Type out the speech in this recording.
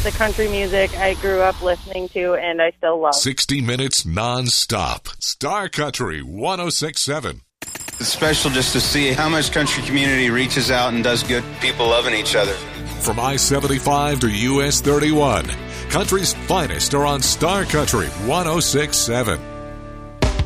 the country music I grew up listening to and I still love. 60 minutes nonstop. Star Country 106.7. It's special just to see how much country community reaches out and does good. People loving each other. From I-75 to US 31, country's finest are on Star Country 106.7.